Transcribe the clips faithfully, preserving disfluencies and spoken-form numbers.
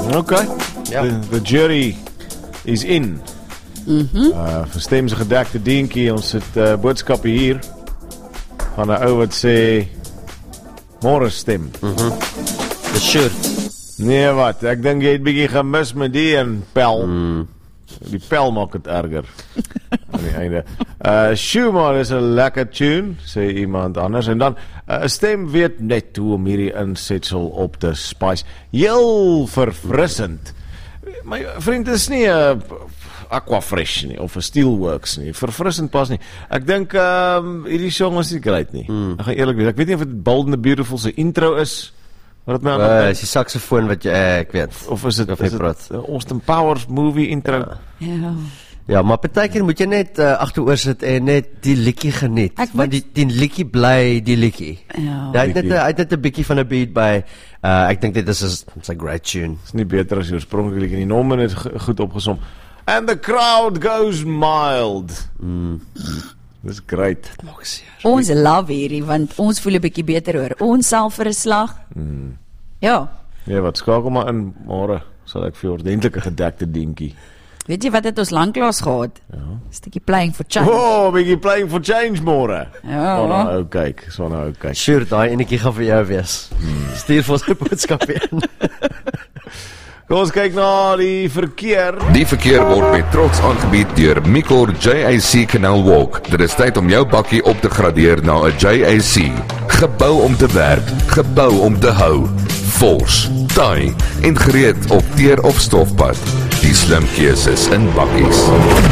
Okay. Ja. The, the jury is in. Mhm. Uh, vir stem se gedekte dingetjie, ons het uh, boodskappe hier van 'n ou wat sê môre stem. Mhm. Dis sure. Nee, wat? Ek dink jy het bietjie gemis met die en pel. Mm. Die pel maak dit erger. Aan die einde. Uh Schumann is 'n lekker tune, sê iemand anders. En dan 'n uh, stem weet net hoe om hierdie insetsel op te spice. Heel verfrissend. My vriend is nie 'n uh, Aquafresh nie of 'n Steelworks nie. Verfrissend pas nie. Ek dink ehm um, hierdie song is nie great nie. Mm. Ek gaan eerlik wees. Ek weet nie of dit Bold and the Beautiful se intro is. Wat my uh, is die saksofoon wat jy uh, ek weet. Of is dit is dit Austin Powers movie intro? Ja. Ja. Ja, maar partykeer moet jy net uh, agteroor sit en net die liedjie geniet. Ek Want die die liedjie bly die liedjie. Ja. Ja, hy het net 'n hy het net 'n bietjie van 'n beat by. Uh, ek dink dit is 'n it's a great tune. Is nie beter as die oorspronklike nie. Die nommer het goed opgesom. And the crowd goes mild. Mm. Dis great. Maak seer. Ons love hierdie, want ons voel 'n bietjie beter oor ons self vir 'n slag. Mm. Ja. Ja, wat skakel maar in môre sal ek vir ordentlike gedekte dingetjie. Weet jy wat het ons lanklaas gehad? Ja. 'n Stukkie playing for change. Oh, bietjie playing for change môre. Ja. Oh, nou, ou kyk, so nou ou kyk. Sure, daai enetjie gaan vir jou wees. Hmm. Stuur vir ons 'n boodskap in. Kom ons kyk na die verkeer. Die verkeer word met trots aangebied deur Micor J A C Canal Walk. Dit is tyd om jou bakkie op te gradeer na 'n J A C. Gebou om te werk, gebou om te hou. Fors, taai en gereed op teer of stofpad. Die slim keuses in bakkies.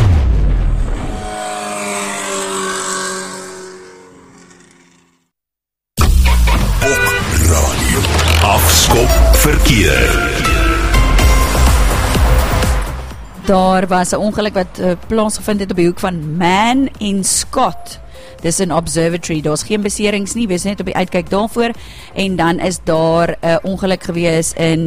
Op radio. Afskop verkeer. Daar was 'n ongeluk wat uh, plaasgevind het op die hoek van Man en Scott. Dis 'n observatory. Daar's geen beserings nie. Wees net op die uitkyk daarvoor. En dan is daar 'n uh, ongeluk gewees in